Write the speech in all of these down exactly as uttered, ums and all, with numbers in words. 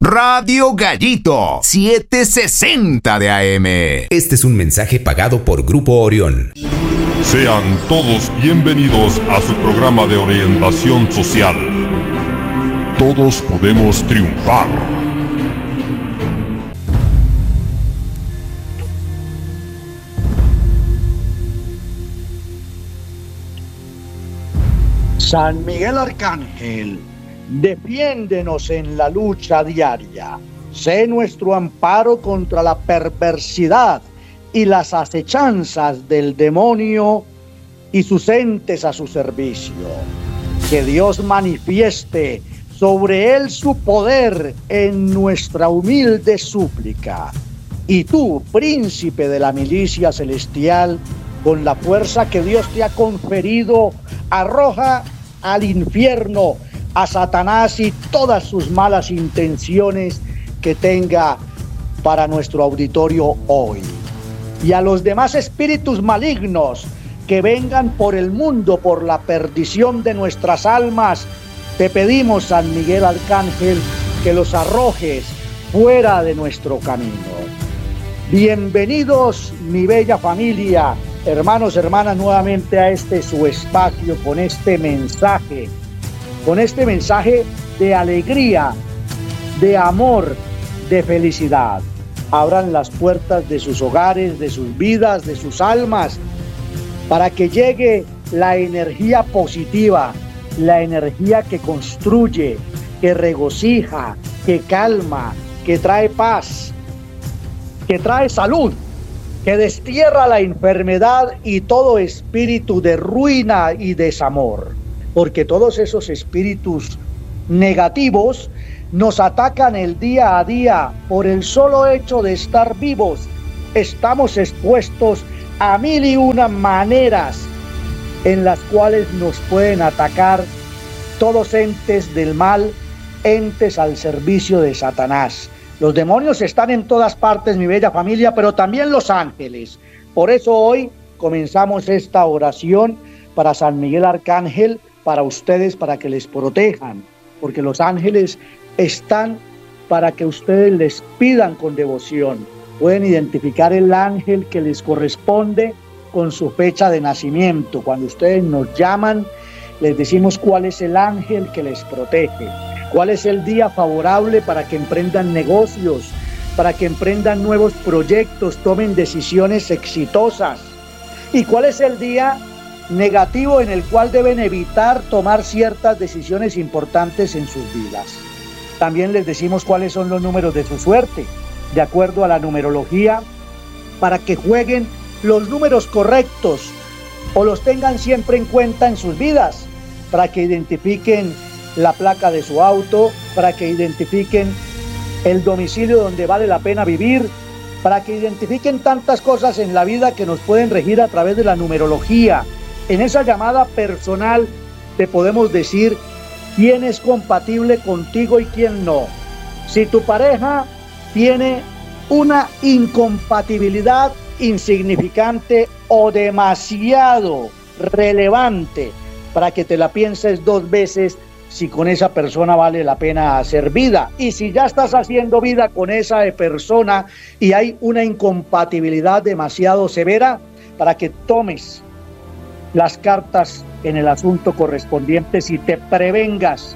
Radio Gallito, setecientos sesenta de A M. Este es un mensaje pagado por Grupo Orión. Sean todos bienvenidos a su programa de orientación social. Todos podemos triunfar. San Miguel Arcángel, defiéndenos en la lucha diaria. Sé nuestro amparo contra la perversidad y las acechanzas del demonio y sus entes a su servicio. Que Dios manifieste sobre él su poder en nuestra humilde súplica. Y tú, príncipe de la milicia celestial, con la fuerza que Dios te ha conferido, arroja al infierno a Satanás y todas sus malas intenciones que tenga para nuestro auditorio hoy. Y a los demás espíritus malignos que vengan por el mundo por la perdición de nuestras almas, te pedimos, San Miguel Arcángel, que los arrojes fuera de nuestro camino. Bienvenidos, mi bella familia, hermanos, hermanas, nuevamente a este su espacio con este mensaje, con este mensaje de alegría, de amor, de felicidad. Abran las puertas de sus hogares, de sus vidas, de sus almas, para que llegue la energía positiva, la energía que construye, que regocija, que calma, que trae paz, que trae salud, que destierra la enfermedad y todo espíritu de ruina y desamor. Porque todos esos espíritus negativos nos atacan el día a día por el solo hecho de estar vivos. Estamos expuestos a mil y una maneras en las cuales nos pueden atacar todos entes del mal, entes al servicio de Satanás. Los demonios están en todas partes, mi bella familia, pero también los ángeles. Por eso hoy comenzamos esta oración para San Miguel Arcángel, para ustedes, para que les protejan, porque los ángeles están para que ustedes les pidan con devoción. Pueden identificar el ángel que les corresponde con su fecha de nacimiento. Cuando ustedes nos llaman, les decimos cuál es el ángel que les protege, cuál es el día favorable para que emprendan negocios, para que emprendan nuevos proyectos, tomen decisiones exitosas, y cuál es el día negativo en el cual deben evitar tomar ciertas decisiones importantes en sus vidas. También les decimos cuáles son los números de su suerte, de acuerdo a la numerología, para que jueguen los números correctos o los tengan siempre en cuenta en sus vidas, para que identifiquen la placa de su auto, para que identifiquen el domicilio donde vale la pena vivir, para que identifiquen tantas cosas en la vida que nos pueden regir a través de la numerología. En esa llamada personal te podemos decir quién es compatible contigo y quién no. Si tu pareja tiene una incompatibilidad insignificante o demasiado relevante para que te la pienses dos veces si con esa persona vale la pena hacer vida. Y si ya estás haciendo vida con esa persona y hay una incompatibilidad demasiado severa, para que tomes las cartas en el asunto correspondiente y te prevengas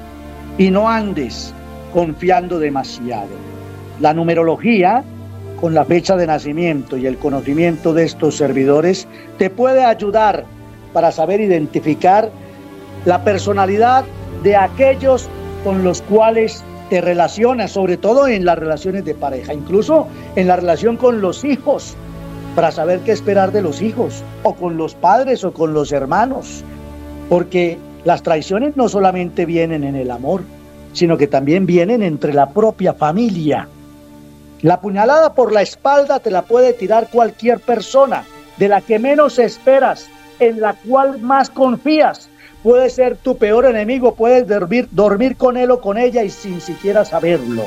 y no andes confiando demasiado. La numerología, con la fecha de nacimiento y el conocimiento de estos servidores, te puede ayudar para saber identificar la personalidad de aquellos con los cuales te relacionas, sobre todo en las relaciones de pareja, incluso en la relación con los hijos, para saber qué esperar de los hijos, o con los padres o con los hermanos, porque las traiciones no solamente vienen en el amor, sino que también vienen entre la propia familia. La puñalada por la espalda te la puede tirar cualquier persona, de la que menos esperas, en la cual más confías. Puede ser tu peor enemigo, puedes dormir, dormir con él o con ella y sin siquiera saberlo.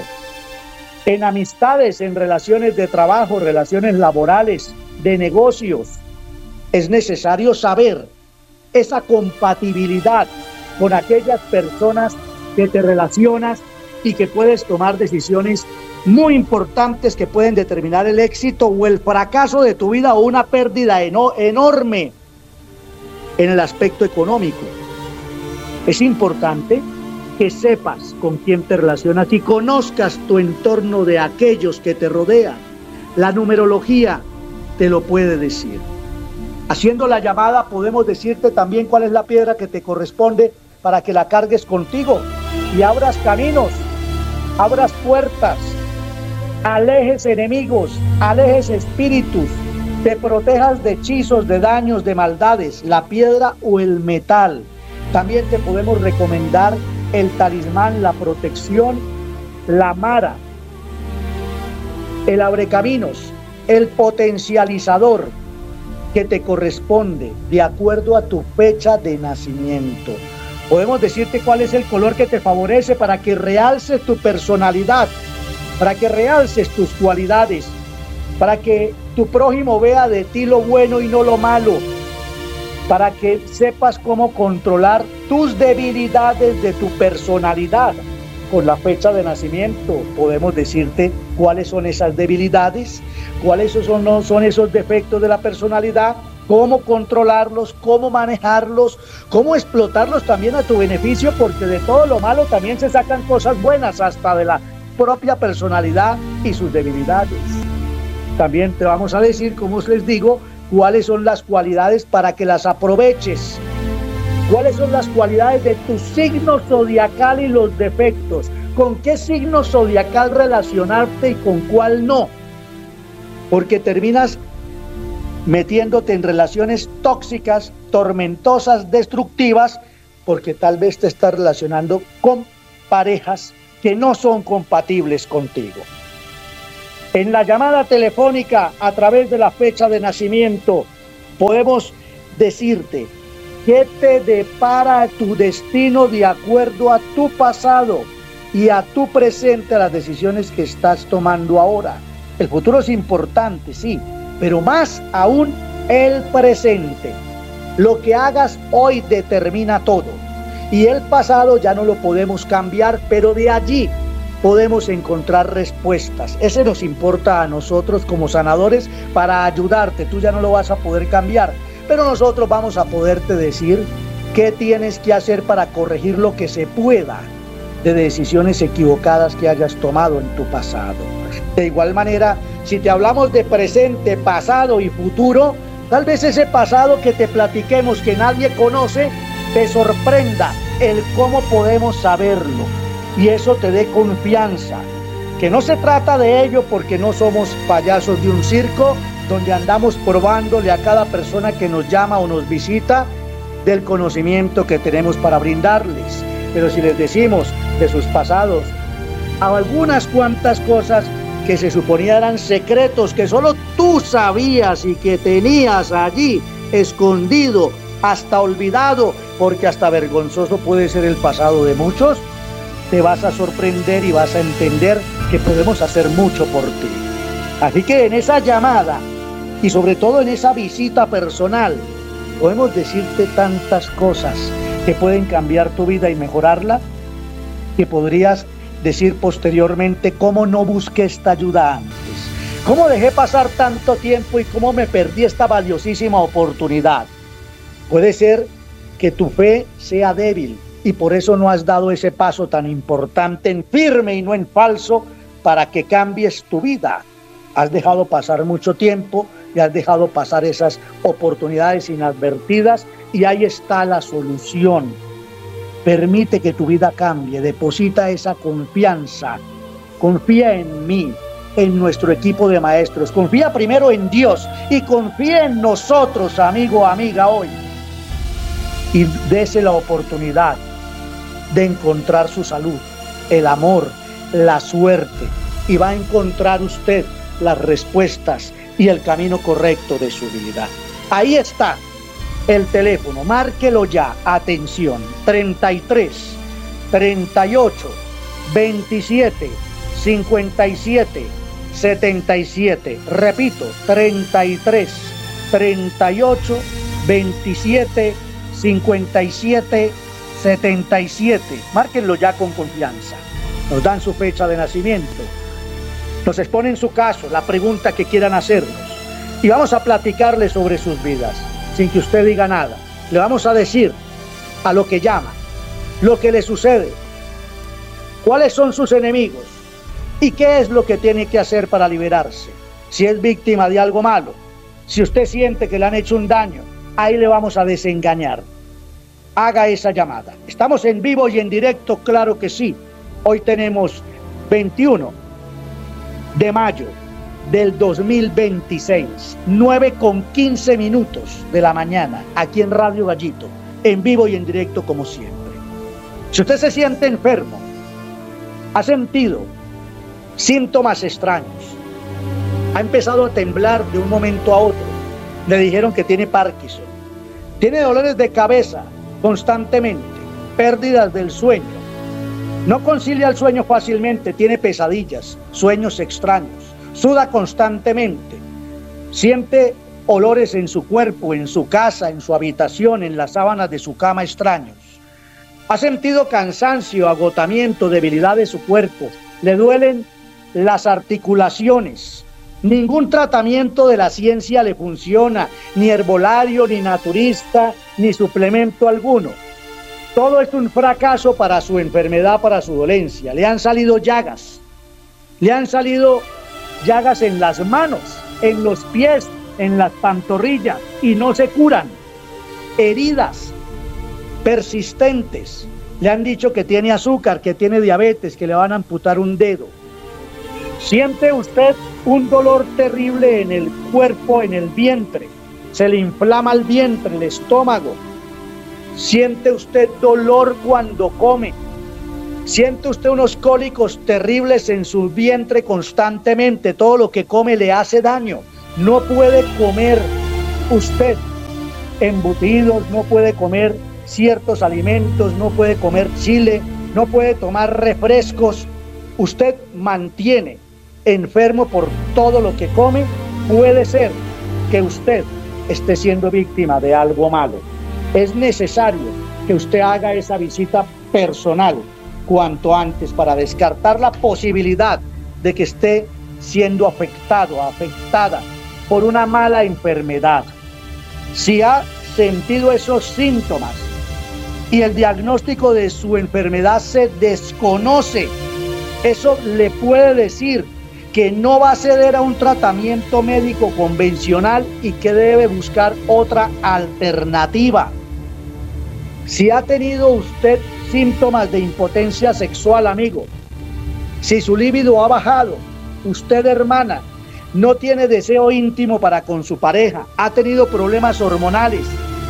En amistades, en relaciones de trabajo, relaciones laborales, de negocios, es necesario saber esa compatibilidad con aquellas personas que te relacionas y que puedes tomar decisiones muy importantes que pueden determinar el éxito o el fracaso de tu vida o una pérdida eno- enorme en el aspecto económico. Es importante que sepas con quién te relacionas y conozcas tu entorno de aquellos que te rodean. La numerología te lo puede decir. Haciendo la llamada podemos decirte también cuál es la piedra que te corresponde para que la cargues contigo y abras caminos, abras puertas, alejes enemigos, alejes espíritus, te protejas de hechizos, de daños, de maldades, la piedra o el metal. También te podemos recomendar el talismán, la protección, la mara, el abrecaminos, el potencializador que te corresponde de acuerdo a tu fecha de nacimiento. Podemos decirte cuál es el color que te favorece para que realces tu personalidad, para que realces tus cualidades, para que tu prójimo vea de ti lo bueno y no lo malo, para que sepas cómo controlar tus debilidades de tu personalidad. Con la fecha de nacimiento podemos decirte cuáles son esas debilidades, cuáles son, no, son esos defectos de la personalidad, cómo controlarlos, cómo manejarlos, cómo explotarlos también a tu beneficio, porque de todo lo malo también se sacan cosas buenas, hasta de la propia personalidad y sus debilidades. También te vamos a decir, como os les digo, cuáles son las cualidades para que las aproveches. ¿Cuáles son las cualidades de tu signo zodiacal y los defectos? ¿Con qué signo zodiacal relacionarte y con cuál no? Porque terminas metiéndote en relaciones tóxicas, tormentosas, destructivas, porque tal vez te estás relacionando con parejas que no son compatibles contigo. En la llamada telefónica, a través de la fecha de nacimiento, podemos decirte qué te depara tu destino de acuerdo a tu pasado y a tu presente, a las decisiones que estás tomando ahora. El futuro es importante, sí, pero más aún el presente. Lo que hagas hoy determina todo. Y el pasado ya no lo podemos cambiar, pero de allí podemos encontrar respuestas. Ese nos importa a nosotros como sanadores para ayudarte. Tú ya no lo vas a poder cambiar, pero nosotros vamos a poderte decir qué tienes que hacer para corregir lo que se pueda de decisiones equivocadas que hayas tomado en tu pasado. De igual manera, si te hablamos de presente, pasado y futuro, tal vez ese pasado que te platiquemos que nadie conoce, te sorprenda el cómo podemos saberlo y eso te dé confianza, que no se trata de ello porque no somos payasos de un circo donde andamos probándole a cada persona que nos llama o nos visita del conocimiento que tenemos para brindarles. Pero si les decimos de sus pasados algunas cuantas cosas que se suponía eran secretos que solo tú sabías y que tenías allí escondido, hasta olvidado, porque hasta vergonzoso puede ser el pasado de muchos, te vas a sorprender y vas a entender que podemos hacer mucho por ti. Así que en esa llamada y sobre todo en esa visita personal podemos decirte tantas cosas que pueden cambiar tu vida y mejorarla, que podrías decir posteriormente cómo no busqué esta ayuda antes, cómo dejé pasar tanto tiempo y cómo me perdí esta valiosísima oportunidad. Puede ser que tu fe sea débil y por eso no has dado ese paso tan importante en firme y no en falso para que cambies tu vida. Has dejado pasar mucho tiempo y has dejado pasar esas oportunidades inadvertidas y ahí está la solución. Permite que tu vida cambie, deposita esa confianza, confía en mí, en nuestro equipo de maestros, confía primero en Dios y confía en nosotros, amigo o amiga, hoy. Y dese la oportunidad de encontrar su salud, el amor, la suerte, y va a encontrar usted las respuestas y el camino correcto de su vida. Ahí está el teléfono, márquelo ya, atención, treinta y tres, treinta y ocho, veintisiete, cincuenta y siete, setenta y siete, repito, treinta y tres, treinta y ocho, veintisiete, cincuenta y siete, setenta y siete, márquenlo ya con confianza. nos dan su fecha de nacimiento, nos exponen su caso, la pregunta que quieran hacernos, y vamos a platicarle sobre sus vidas, sin que usted diga nada. Le vamos a decir a lo que llama, lo que le sucede, cuáles son sus enemigos y qué es lo que tiene que hacer para liberarse. Si es víctima de algo malo, si usted siente que le han hecho un daño, ahí le vamos a desengañar. Haga esa llamada. Estamos en vivo y en directo, claro que sí. Hoy tenemos veintiuno de mayo del dos mil veintiséis, nueve con quince minutos de la mañana, aquí en Radio Gallito, en vivo y en directo como siempre. Si usted se siente enfermo, ha sentido síntomas extraños, ha empezado a temblar de un momento a otro, le dijeron que tiene Parkinson, tiene dolores de cabeza constantemente, pérdidas del sueño, no concilia el sueño fácilmente, tiene pesadillas, sueños extraños, suda constantemente, siente olores en su cuerpo, en su casa, en su habitación, en las sábanas de su cama extraños. Ha sentido cansancio, agotamiento, debilidad de su cuerpo, le duelen las articulaciones. Ningún tratamiento de la ciencia le funciona, ni herbolario, ni naturista, ni suplemento alguno. Todo es un fracaso para su enfermedad, para su dolencia. Le han salido llagas, le han salido llagas en las manos, en los pies, en las pantorrillas, y no se curan. Heridas persistentes. Le han dicho que tiene azúcar, que tiene diabetes, que le van a amputar un dedo. ¿Siente usted un dolor terrible en el cuerpo, en el vientre? Se le inflama el vientre, el estómago. ¿Siente usted dolor cuando come? ¿Siente usted unos cólicos terribles en su vientre constantemente? Todo lo que come le hace daño. No puede comer usted embutidos, no puede comer ciertos alimentos, no puede comer chile, no puede tomar refrescos. Usted mantiene enfermo por todo lo que come. Puede ser que usted esté siendo víctima de algo malo. Es necesario que usted haga esa visita personal cuanto antes para descartar la posibilidad de que esté siendo afectado, afectada por una mala enfermedad. Si ha sentido esos síntomas y el diagnóstico de su enfermedad se desconoce, eso le puede decir que no va a ceder a un tratamiento médico convencional y que debe buscar otra alternativa. Si ha tenido usted síntomas de impotencia sexual, amigo, si su líbido ha bajado, usted, hermana, no tiene deseo íntimo para con su pareja, ha tenido problemas hormonales,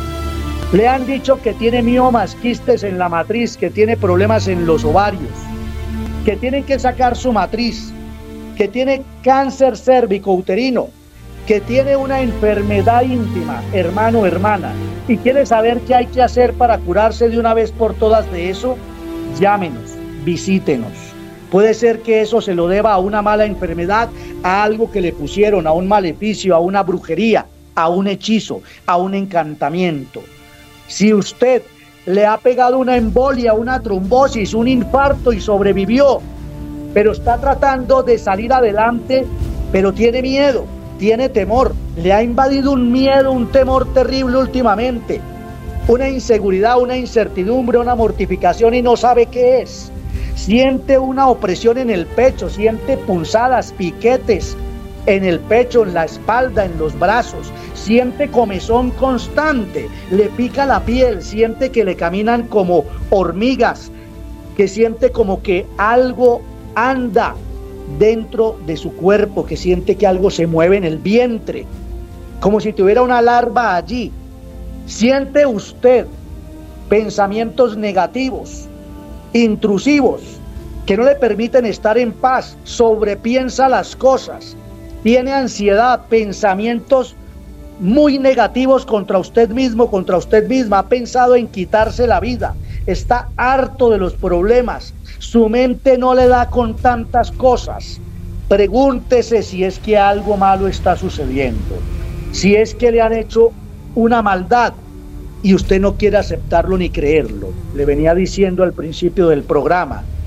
le han dicho que tiene miomas, quistes en la matriz, que tiene problemas en los ovarios, que tienen que sacar su matriz, que tiene cáncer cérvico-uterino, que tiene una enfermedad íntima, hermano, hermana, y quiere saber qué hay que hacer para curarse de una vez por todas de eso, llámenos, visítenos. Puede ser que eso se lo deba a una mala enfermedad, a algo que le pusieron, a un maleficio, a una brujería, a un hechizo, a un encantamiento. Si usted le ha pegado una embolia, una trombosis, un infarto y sobrevivió, pero está tratando de salir adelante, pero tiene miedo, tiene temor, le ha invadido un miedo, un temor terrible últimamente, una inseguridad, una incertidumbre, una mortificación y no sabe qué es. Siente una opresión en el pecho, siente punzadas, piquetes en el pecho, en la espalda, en los brazos, siente comezón constante, le pica la piel, siente que le caminan como hormigas, que siente como que algo anda dentro de su cuerpo, que siente que algo se mueve en el vientre, como si tuviera una larva allí. Siente usted pensamientos negativos, intrusivos, que no le permiten estar en paz, sobrepiensa las cosas, tiene ansiedad, pensamientos muy negativos contra usted mismo, contra usted misma, ha pensado en quitarse la vida, está harto de los problemas, su mente no le da con tantas cosas. Pregúntese si es que algo malo está sucediendo, si es que le han hecho una maldad y usted no quiere aceptarlo ni creerlo. Le venía diciendo al principio del programa,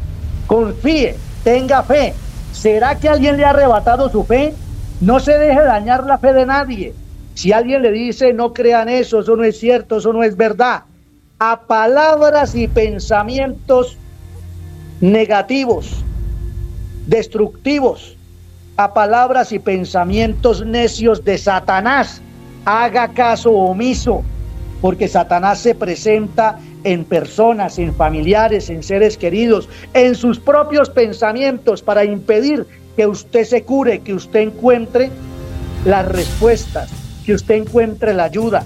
Confíe, tenga fe. ¿Será que alguien le ha arrebatado su fe? No se deje dañar la fe de nadie. Si alguien le dice, no crean eso, eso no es cierto, eso no es verdad, a palabras y pensamientos negativos, destructivos, a palabras y pensamientos necios de Satanás, haga caso omiso, porque Satanás se presenta en personas, en familiares, en seres queridos, en sus propios pensamientos para impedir que usted se cure, que usted encuentre las respuestas, que usted encuentre la ayuda.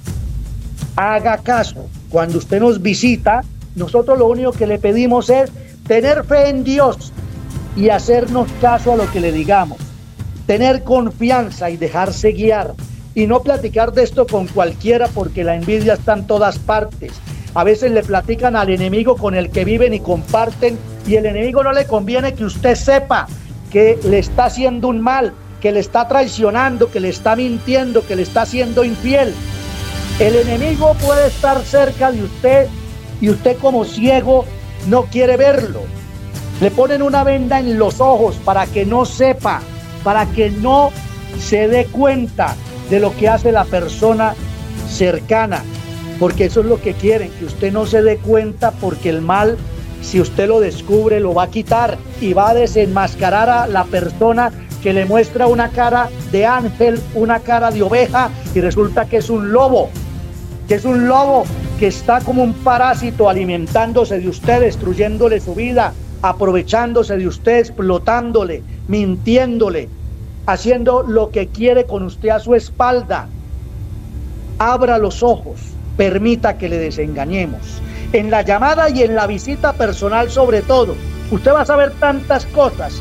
Haga caso. Cuando usted nos visita, nosotros lo único que le pedimos es tener fe en Dios y hacernos caso a lo que le digamos, tener confianza y dejarse guiar, y no platicar de esto con cualquiera, porque la envidia está en todas partes. A veces le platican al enemigo con el que viven y comparten, y el enemigo no le conviene que usted sepa que le está haciendo un mal, que le está traicionando, que le está mintiendo, que le está haciendo infiel. El enemigo puede estar cerca de usted y usted, como ciego, no quiere verlo. Le ponen una venda en los ojos para que no sepa, para que no se dé cuenta de lo que hace la persona cercana, porque eso es lo que quieren, que usted no se dé cuenta, porque el mal, si usted lo descubre, lo va a quitar y va a desenmascarar a la persona que le muestra una cara de ángel, una cara de oveja, y resulta que es un lobo, que es un lobo que está como un parásito alimentándose de usted, destruyéndole su vida, aprovechándose de usted, explotándole, mintiéndole, haciendo lo que quiere con usted a su espalda. Abra los ojos, permita que le desengañemos. En la llamada y en la visita personal, sobre todo, usted va a saber tantas cosas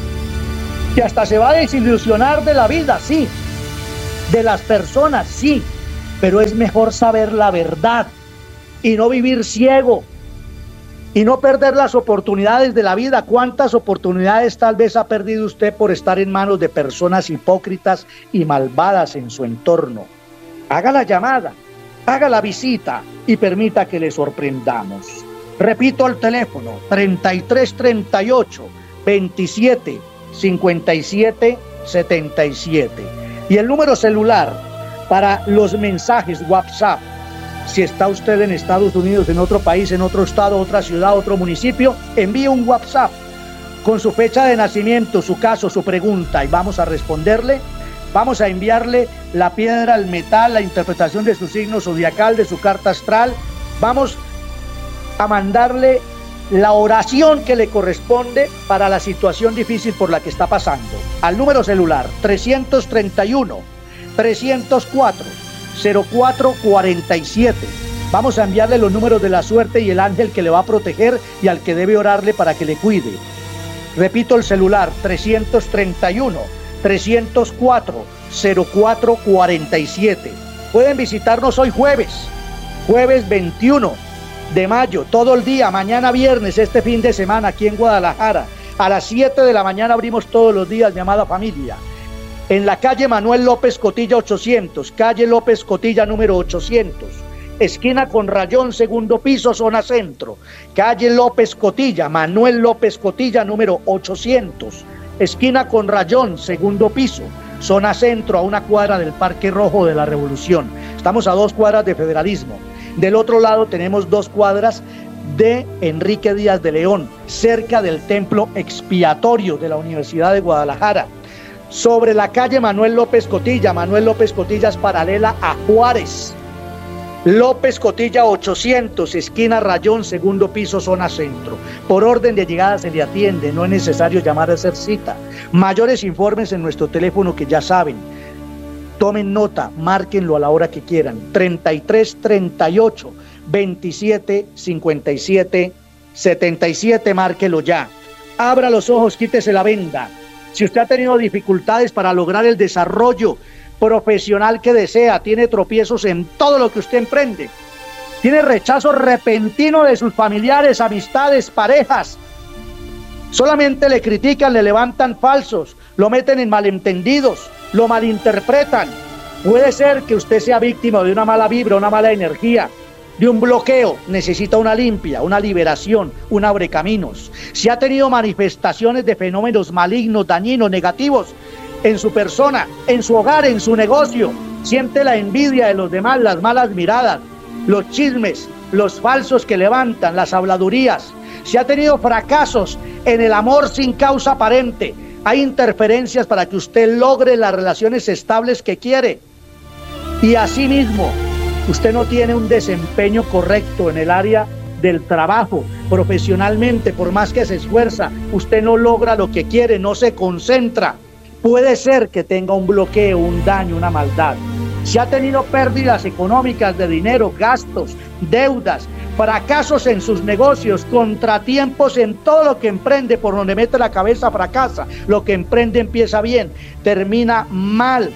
que hasta se va a desilusionar de la vida, sí, de las personas, sí, pero es mejor saber la verdad y no vivir ciego y no perder las oportunidades de la vida. ¿Cuántas oportunidades tal vez ha perdido usted por estar en manos de personas hipócritas y malvadas en su entorno? Haga la llamada, haga la visita y permita que le sorprendamos. Repito el teléfono: treinta y tres treinta y ocho veintisiete cincuenta y siete setenta y siete, y el número celular para los mensajes WhatsApp. Si está usted en Estados Unidos, en otro país, en otro estado, otra ciudad, otro municipio, envíe un WhatsApp con su fecha de nacimiento, su caso, su pregunta, y vamos a responderle. Vamos a enviarle la piedra, el metal, la interpretación de su signo zodiacal, de su carta astral. Vamos a mandarle la oración que le corresponde para la situación difícil por la que está pasando. Al número celular trescientos treinta y uno, trescientos cuatro, cero cuatro cuarenta y siete. Vamos a enviarle los números de la suerte y el ángel que le va a proteger y al que debe orarle para que le cuide. Repito el celular: trescientos treinta y uno, trescientos cuatro, cero cuatro cuarenta y siete. Pueden visitarnos hoy jueves, jueves veintiuno de mayo, todo el día, mañana viernes, este fin de semana aquí en Guadalajara. A las siete de la mañana abrimos todos los días, mi amada familia. En la calle Manuel López Cotilla ochocientos, calle López Cotilla número ochocientos, esquina con Rayón, segundo piso, zona centro. Calle López Cotilla, Manuel López Cotilla número ochocientos, esquina con Rayón, segundo piso, zona centro, a una cuadra del Parque Rojo de la Revolución. Estamos a dos cuadras de Federalismo. Del otro lado tenemos dos cuadras de Enrique Díaz de León, cerca del Templo Expiatorio de la Universidad de Guadalajara. Sobre la calle Manuel López Cotilla, Manuel López Cotilla es paralela a Juárez. López Cotilla ochocientos, esquina Rayón, segundo piso, zona centro. Por orden de llegada se le atiende, no es necesario llamar a hacer cita. Mayores informes en nuestro teléfono, que ya saben. Tomen nota, márquenlo a la hora que quieran. treinta y tres treinta y ocho veintisiete cincuenta y siete setenta y siete, márquelo ya. Abra los ojos, quítese la venda. Si usted ha tenido dificultades para lograr el desarrollo profesional que desea, tiene tropiezos en todo lo que usted emprende, tiene rechazo repentino de sus familiares, amistades, parejas, solamente le critican, le levantan falsos, lo meten en malentendidos, lo malinterpretan. Puede ser que usted sea víctima de una mala vibra, una mala energía, de un bloqueo, necesita una limpia, una liberación, un abrecaminos. Si ha tenido manifestaciones de fenómenos malignos, dañinos, negativos en su persona, en su hogar, en su negocio, siente la envidia de los demás, las malas miradas, los chismes, los falsos que levantan, las habladurías. Si ha tenido fracasos en el amor sin causa aparente, hay interferencias para que usted logre las relaciones estables que quiere. Y asimismo, usted no tiene un desempeño correcto en el área del trabajo, profesionalmente, por más que se esfuerza, usted no logra lo que quiere, no se concentra. Puede ser que tenga un bloqueo, un daño, una maldad. Si ha tenido pérdidas económicas de dinero, gastos, deudas, fracasos en sus negocios, contratiempos en todo lo que emprende, por donde mete la cabeza fracasa, lo que emprende empieza bien, termina mal.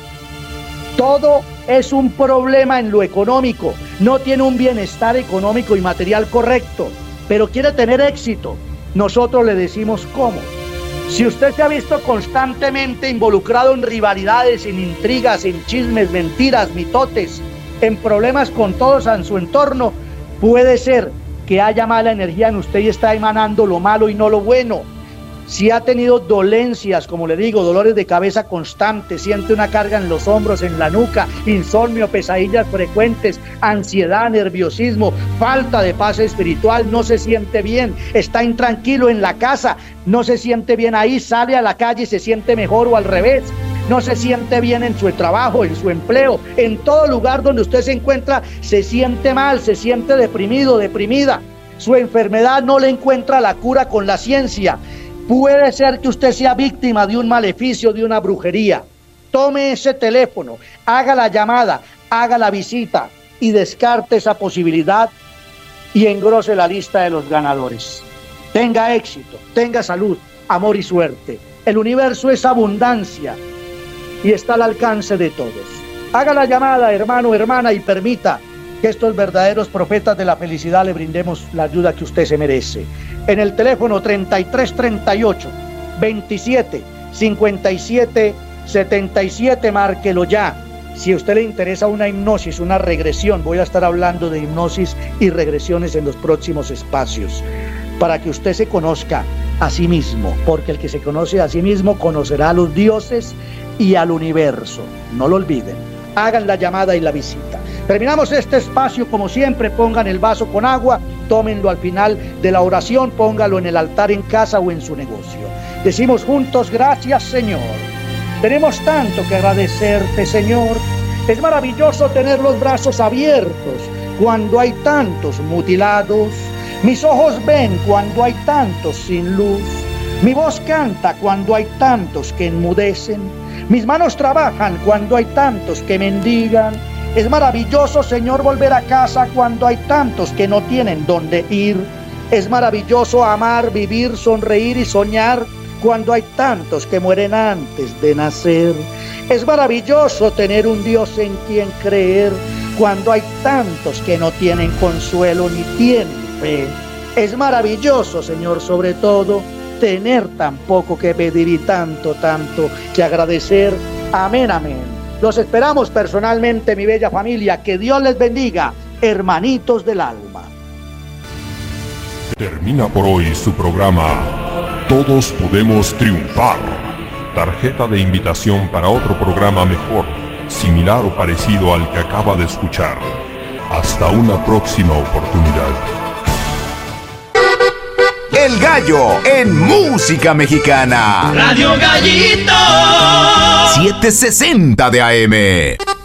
Todo es un problema en lo económico, no tiene un bienestar económico y material correcto, pero quiere tener éxito. Nosotros le decimos cómo. Si usted se ha visto constantemente involucrado en rivalidades, en intrigas, en chismes, mentiras, mitotes, en problemas con todos en su entorno, puede ser que haya mala energía en usted y está emanando lo malo y no lo bueno. Si ha tenido dolencias, como le digo, dolores de cabeza constantes, siente una carga en los hombros, en la nuca, insomnio, pesadillas frecuentes, ansiedad, nerviosismo, falta de paz espiritual, no se siente bien, está intranquilo en la casa, no se siente bien ahí, sale a la calle y se siente mejor o al revés. No se siente bien en su trabajo, en su empleo, en todo lugar donde usted se encuentra, se siente mal, se siente deprimido, deprimida. Su enfermedad no le encuentra la cura con la ciencia. Puede ser que usted sea víctima de un maleficio, de una brujería. Tome ese teléfono, haga la llamada, haga la visita y descarte esa posibilidad y engrose la lista de los ganadores. Tenga éxito, tenga salud, amor y suerte. El universo es abundancia y está al alcance de todos. Haga la llamada, hermano, hermana, y permita que estos verdaderos profetas de la felicidad le brindemos la ayuda que usted se merece. En el teléfono treinta y tres treinta y ocho, veintisiete, cincuenta y siete, setenta y siete, márquelo ya. Si a usted le interesa una hipnosis, una regresión, voy a estar hablando de hipnosis y regresiones en los próximos espacios, para que usted se conozca a sí mismo, porque el que se conoce a sí mismo conocerá a los dioses y al universo. No lo olviden. Hagan la llamada y la visita. Terminamos este espacio como siempre. Pongan el vaso con agua, tómenlo al final de la oración, póngalo en el altar en casa o en su negocio. Decimos juntos: gracias, Señor. Tenemos tanto que agradecerte, Señor. Es maravilloso tener los brazos abiertos cuando hay tantos mutilados. Mis ojos ven cuando hay tantos sin luz. Mi voz canta cuando hay tantos que enmudecen. Mis manos trabajan cuando hay tantos que mendigan. Es maravilloso, Señor, volver a casa cuando hay tantos que no tienen dónde ir. Es maravilloso amar, vivir, sonreír y soñar cuando hay tantos que mueren antes de nacer. Es maravilloso tener un Dios en quien creer cuando hay tantos que no tienen consuelo ni tienen fe. Es maravilloso, Señor, sobre todo, tener tan poco que pedir y tanto, tanto que agradecer. Amén, amén. Los esperamos personalmente, mi bella familia. Que Dios les bendiga, hermanitos del alma. Termina por hoy su programa Todos Podemos Triunfar. Tarjeta de invitación para otro programa mejor, similar o parecido al que acaba de escuchar. Hasta una próxima oportunidad. El Gallo en música mexicana. Radio Gallito. setecientos sesenta de A M.